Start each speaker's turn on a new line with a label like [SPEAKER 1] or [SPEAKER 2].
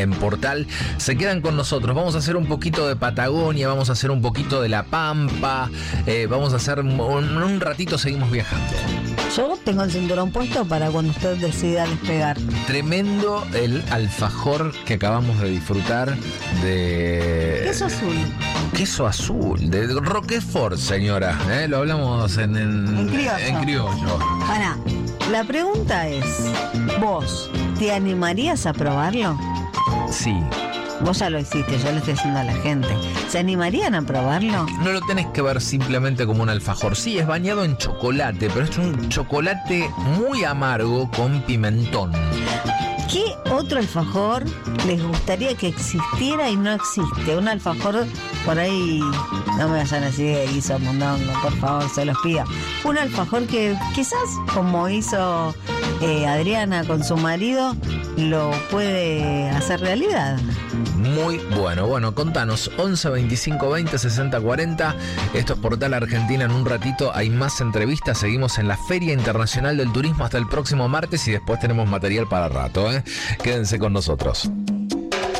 [SPEAKER 1] en Portal. Se quedan con nosotros. Vamos a hacer un poquito de Patagonia, vamos a hacer un poquito de La Pampa, vamos a hacer un ratito, seguimos viajando.
[SPEAKER 2] Yo tengo el cinturón puesto para cuando usted decida despegar.
[SPEAKER 1] Tremendo el alfajor que acabamos de disfrutar de...
[SPEAKER 2] Queso azul.
[SPEAKER 1] Queso azul, de Roquefort, señora. Lo hablamos en criollo.
[SPEAKER 2] Ana, la pregunta es, ¿vos te animarías a probarlo?
[SPEAKER 1] Sí.
[SPEAKER 2] Vos ya lo hiciste, yo lo estoy haciendo a la gente. ¿Se animarían a probarlo?
[SPEAKER 1] No lo tenés que ver simplemente como un alfajor. Sí, es bañado en chocolate, pero es un chocolate muy amargo con pimentón.
[SPEAKER 2] ¿Qué otro alfajor les gustaría que existiera y no existe? Un alfajor, por ahí, no me vayan a decir que hizo mondongo, por favor, se los pido. Un alfajor que quizás, como hizo Adriana con su marido, lo puede hacer realidad.
[SPEAKER 1] Muy bueno. Bueno, contanos, 11 25 20 60 40. Esto es Portal Argentina. En un ratito hay más entrevistas. Seguimos en la Feria Internacional del Turismo hasta el próximo martes y después tenemos material para rato, ¿eh? Quédense con nosotros.